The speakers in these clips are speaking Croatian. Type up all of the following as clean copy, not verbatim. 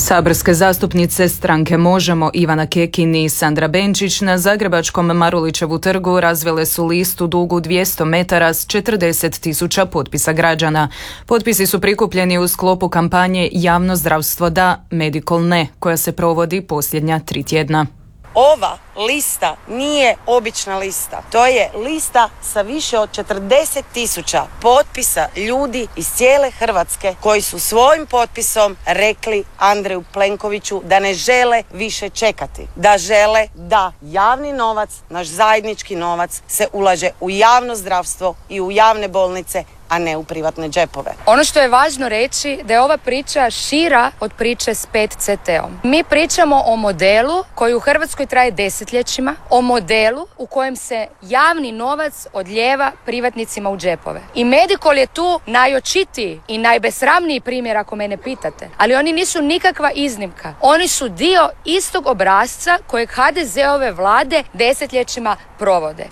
Saborske zastupnice stranke Možemo Ivana Kekin i Sandra Benčić na zagrebačkom Marulićevu trgu razvele su listu dugu 200 metara s 40.000 potpisa građana. Potpisi su prikupljeni u sklopu kampanje Javno zdravstvo da, Medical ne, koja se provodi posljednja 3 tjedna. Ova lista nije obična lista. To je lista sa više od 40.000 potpisa ljudi iz cijele Hrvatske koji su svojim potpisom rekli Andreju Plenkoviću da ne žele više čekati. Da žele da javni novac, naš zajednički novac, se ulaže u javno zdravstvo i u javne bolnice, a ne u privatne džepove. Ono što je važno reći da je ova priča šira od priče s 5CT-om. Mi pričamo o modelu koji u Hrvatskoj traje desetljećima, o modelu u kojem se javni novac odlijeva privatnicima u džepove. I Medical je tu najočitiji i najbesramniji primjer ako mene pitate. Ali oni nisu nikakva iznimka. Oni su dio istog obrasca kojeg HDZ-ove vlade desetljećima provode.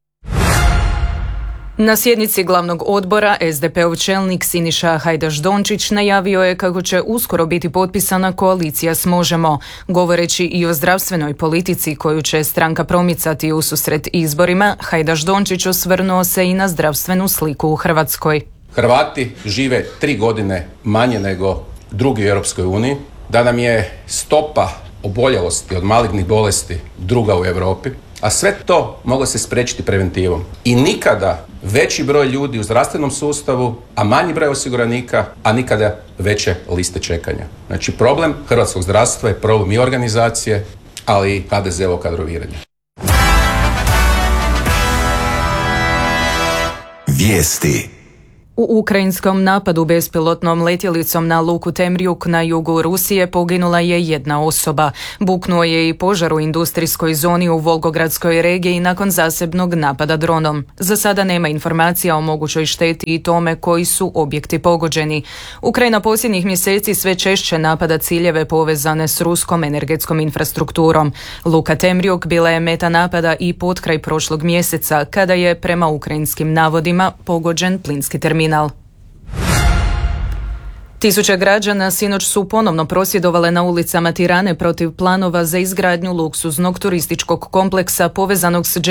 Na sjednici glavnog odbora SDP-ov čelnik Siniša Hajdaš Dončić najavio je kako će uskoro biti potpisana koalicija s Možemo, govoreći i o zdravstvenoj politici koju će stranka promicati ususret izborima. Hajdaš Dončić osvrnuo se i na zdravstvenu sliku u Hrvatskoj. Hrvati žive 3 godine manje nego drugi u Europskoj uniji, da nam je stopa oboljelosti od malignih bolesti druga u Europi, a sve to moglo se spriječiti preventivom. I nikada veći broj ljudi u zdravstvenom sustavu, a manji broj osiguranika, a nikada veće liste čekanja. Znači problem hrvatskog zdravstva je problem i organizacije, ali i HDZ-ovo kadroviranje. Vijesti. U ukrajinskom napadu bespilotnom letjelicom na luku Temrjuk na jugu Rusije poginula je jedna osoba. Buknuo je i požar u industrijskoj zoni u Volgogradskoj regiji nakon zasebnog napada dronom. Za sada nema informacija o mogućoj šteti i tome koji su objekti pogođeni. Ukrajina posljednjih mjeseci sve češće napada ciljeve povezane s ruskom energetskom infrastrukturom. Luka Temrjuk bila je meta napada i potkraj prošlog mjeseca kada je prema ukrajinskim navodima pogođen plinski terminal. Tisuće građana sinoć su ponovno prosvjedovale na ulicama Tirane protiv planova za izgradnju luksuznog turističkog kompleksa povezanog s